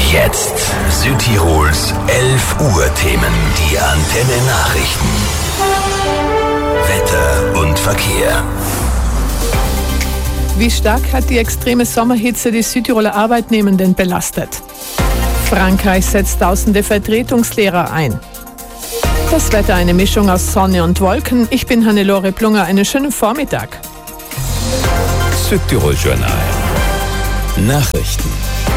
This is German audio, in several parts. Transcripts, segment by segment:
Jetzt Südtirols 11 Uhr Themen, die Antenne Nachrichten. Wetter und Verkehr. Wie stark hat die extreme Sommerhitze die Südtiroler Arbeitnehmenden belastet? Frankreich setzt tausende Vertretungslehrer ein. Das Wetter eine Mischung aus Sonne und Wolken. Ich bin Hannelore Plunger. Einen schönen Vormittag. Südtirol Journal. Nachrichten.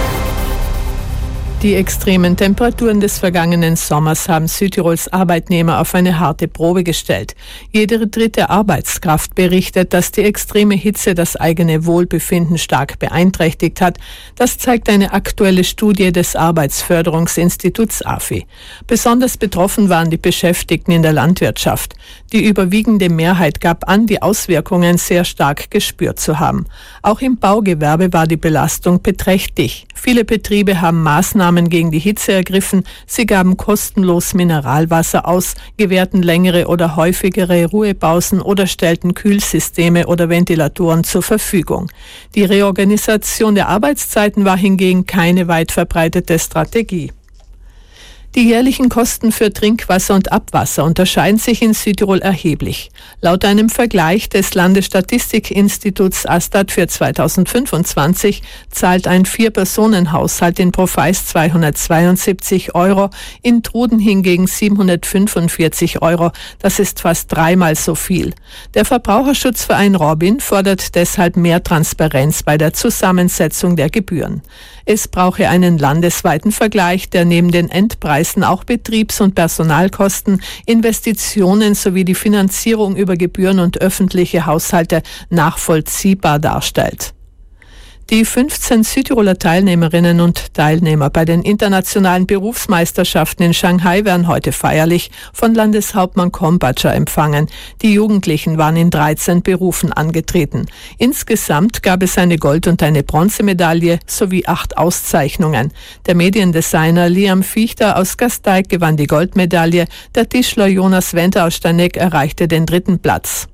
Die extremen Temperaturen des vergangenen Sommers haben Südtirols Arbeitnehmer auf eine harte Probe gestellt. Jede dritte Arbeitskraft berichtet, dass die extreme Hitze das eigene Wohlbefinden stark beeinträchtigt hat. Das zeigt eine aktuelle Studie des Arbeitsförderungsinstituts AFI. Besonders betroffen waren die Beschäftigten in der Landwirtschaft. Die überwiegende Mehrheit gab an, die Auswirkungen sehr stark gespürt zu haben. Auch im Baugewerbe war die Belastung beträchtlich. Viele Betriebe haben Maßnahmen gegen die Hitze ergriffen. Sie gaben kostenlos Mineralwasser aus, gewährten längere oder häufigere Ruhepausen oder stellten Kühlsysteme oder Ventilatoren zur Verfügung. Die Reorganisation der Arbeitszeiten war hingegen keine weit verbreitete Strategie. Die jährlichen Kosten für Trinkwasser und Abwasser unterscheiden sich in Südtirol erheblich. Laut einem Vergleich des Landesstatistikinstituts ASTAT für 2025 zahlt ein 4-Personen-Haushalt in Profeis 272 €, in Truden hingegen 745 €. Das ist fast dreimal so viel. Der Verbraucherschutzverein Robin fordert deshalb mehr Transparenz bei der Zusammensetzung der Gebühren. Es brauche einen landesweiten Vergleich, der neben den Endpreisen auch Betriebs- und Personalkosten, Investitionen sowie die Finanzierung über Gebühren und öffentliche Haushalte nachvollziehbar darstellt. Die 15 Südtiroler Teilnehmerinnen und Teilnehmer bei den internationalen Berufsmeisterschaften in Shanghai werden heute feierlich von Landeshauptmann Kombatscher empfangen. Die Jugendlichen waren in 13 Berufen angetreten. Insgesamt gab es eine Gold- und eine Bronzemedaille sowie 8 Auszeichnungen. Der Mediendesigner Liam Fichter aus Gasteig gewann die Goldmedaille, der Tischler Jonas Wenter aus Steineck erreichte den 3. Platz.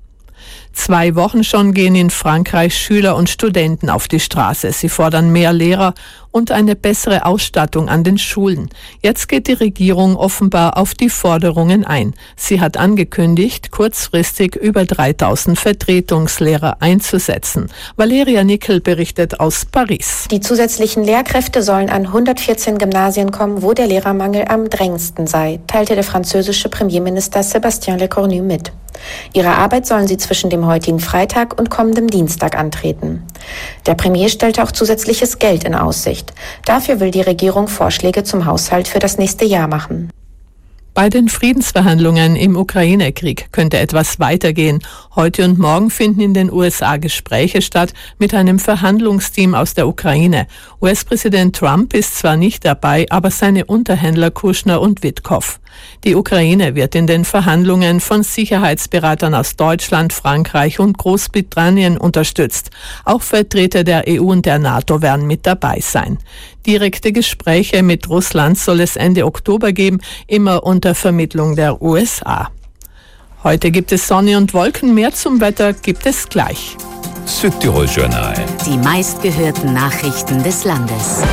2 Wochen schon gehen in Frankreich Schüler und Studenten auf die Straße. Sie fordern mehr Lehrer und eine bessere Ausstattung an den Schulen. Jetzt geht die Regierung offenbar auf die Forderungen ein. Sie hat angekündigt, kurzfristig über 3000 Vertretungslehrer einzusetzen. Valeria Nickel berichtet aus Paris. Die zusätzlichen Lehrkräfte sollen an 114 Gymnasien kommen, wo der Lehrermangel am drängendsten sei, teilte der französische Premierminister Sébastien Lecornu mit. Ihre Arbeit sollen sie zwischen dem heutigen Freitag und kommendem Dienstag antreten. Der Premier stellte auch zusätzliches Geld in Aussicht. Dafür will die Regierung Vorschläge zum Haushalt für das nächste Jahr machen. Bei den Friedensverhandlungen im Ukraine-Krieg könnte etwas weitergehen. Heute und morgen finden in den USA Gespräche statt mit einem Verhandlungsteam aus der Ukraine. US-Präsident Trump ist zwar nicht dabei, aber seine Unterhändler Kushner und Witkow. Die Ukraine wird in den Verhandlungen von Sicherheitsberatern aus Deutschland, Frankreich und Großbritannien unterstützt. Auch Vertreter der EU und der NATO werden mit dabei sein. Direkte Gespräche mit Russland soll es Ende Oktober geben, immer unter Vermittlung der USA. Heute gibt es Sonne und Wolken, mehr zum Wetter gibt es gleich. Südtirol Journal. Die meistgehörten Nachrichten des Landes.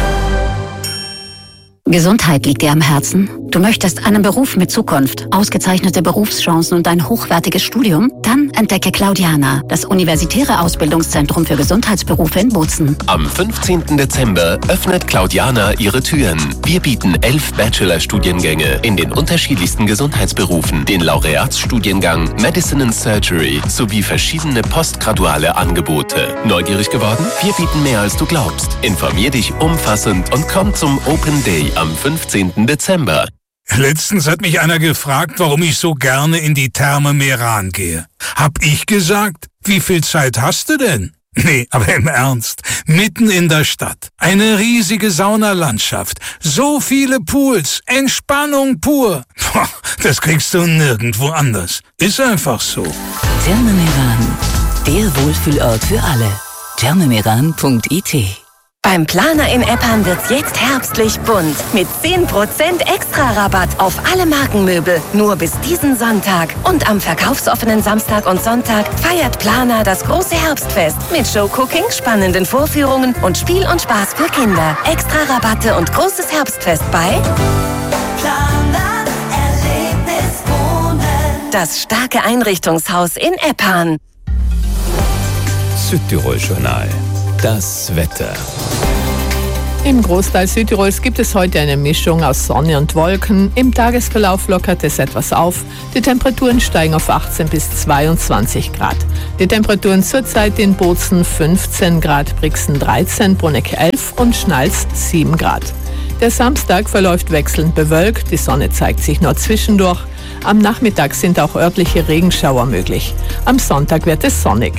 Gesundheit liegt dir am Herzen? Du möchtest einen Beruf mit Zukunft, ausgezeichnete Berufschancen und ein hochwertiges Studium? Dann entdecke Claudiana, das universitäre Ausbildungszentrum für Gesundheitsberufe in Bozen. Am 15. Dezember öffnet Claudiana ihre Türen. Wir bieten 11 Bachelor-Studiengänge in den unterschiedlichsten Gesundheitsberufen, den Laureatsstudiengang Medicine and Surgery sowie verschiedene postgraduale Angebote. Neugierig geworden? Wir bieten mehr als du glaubst. Informier dich umfassend und komm zum Open Day am 15. Dezember. Letztens hat mich einer gefragt, warum ich so gerne in die Therme Meran gehe. Hab ich gesagt, wie viel Zeit hast du denn? Nee, aber im Ernst, mitten in der Stadt, eine riesige Saunalandschaft, so viele Pools, Entspannung pur. Das kriegst du nirgendwo anders. Ist einfach so. Therme Meran, der Wohlfühlort für alle. thermemeran.it Beim Planer in Eppan wird's jetzt herbstlich bunt. Mit 10% extra Rabatt auf alle Markenmöbel. Nur bis diesen Sonntag. Und am verkaufsoffenen Samstag und Sonntag feiert Planer das große Herbstfest. Mit Showcooking, spannenden Vorführungen und Spiel und Spaß für Kinder. Extra Rabatte und großes Herbstfest bei Planer Erlebnis Wohnen. Das starke Einrichtungshaus in Eppan. Südtirol Journal. Das Wetter. Im Großteil Südtirols gibt es heute eine Mischung aus Sonne und Wolken. Im Tagesverlauf lockert es etwas auf. Die Temperaturen steigen auf 18 bis 22 Grad. Die Temperaturen zurzeit in Bozen 15 Grad, Brixen 13, Bruneck 11 und Schnals 7 Grad. Der Samstag verläuft wechselnd bewölkt, die Sonne zeigt sich nur zwischendurch. Am Nachmittag sind auch örtliche Regenschauer möglich. Am Sonntag wird es sonnig.